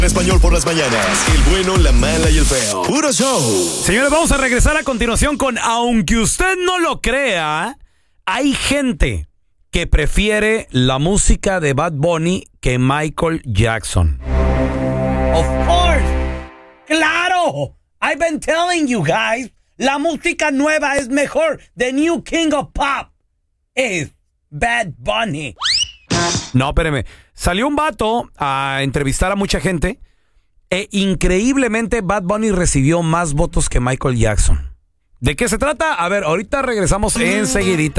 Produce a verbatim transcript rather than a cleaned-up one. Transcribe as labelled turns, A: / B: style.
A: Español por las mañanas. El bueno, la mala y el feo. Puro show.
B: Señores, vamos a regresar a continuación con aunque usted no lo crea, hay gente que prefiere la música de Bad Bunny que Michael Jackson. Of course. Claro. I've been telling you guys, la música nueva es mejor. The new king of pop is Bad Bunny. No, espérame. Salió un vato a entrevistar a mucha gente e increíblemente Bad Bunny recibió más votos que Michael Jackson. ¿De qué se trata? A ver, ahorita regresamos enseguidita.